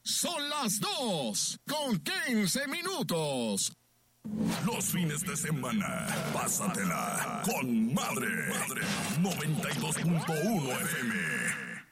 Son las 2:15. Los fines de semana, pásatela con Madre 92.1 FM.